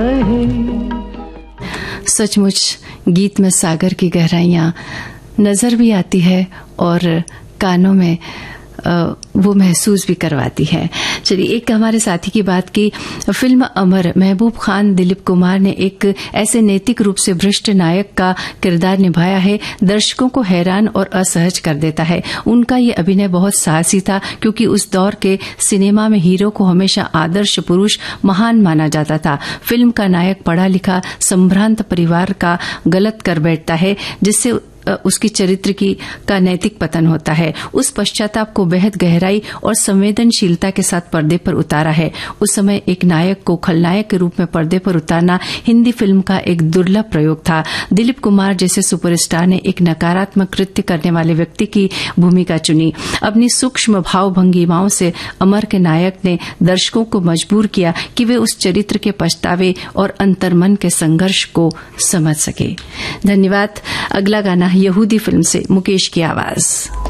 सचमुच गीत में सागर की गहराइयां नजर भी आती है और कानों में वो महसूस भी करवाती है। चलिए, एक हमारे साथी की बात की। फिल्म अमर महबूब खान दिलीप कुमार ने एक ऐसे नैतिक रूप से भ्रष्ट नायक का किरदार निभाया है, दर्शकों को हैरान और असहज कर देता है। उनका ये अभिनय बहुत साहसी था, क्योंकि उस दौर के सिनेमा में हीरो को हमेशा आदर्श पुरुष, महान माना जाता था। फिल्म का नायक पढ़ा लिखा संभ्रांत परिवार का गलत कर बैठता है, जिससे उसकी चरित्र का नैतिक पतन होता है। उस पश्चाताप को बेहद गहराई और संवेदनशीलता के साथ पर्दे पर उतारा है। उस समय एक नायक को खलनायक के रूप में पर्दे पर उतारना हिंदी फिल्म का एक दुर्लभ प्रयोग था। दिलीप कुमार जैसे सुपरस्टार ने एक नकारात्मक कृत्य करने वाले व्यक्ति की भूमिका चुनी। अपनी सूक्ष्म भाव भंगिमाओं से अमर के नायक ने दर्शकों को मजबूर किया कि वे उस चरित्र के पछतावे और अंतर्मन के संघर्ष को समझ सके। धन्यवाद। अगला गाना यहूदी फिल्म से मुकेश की आवाज।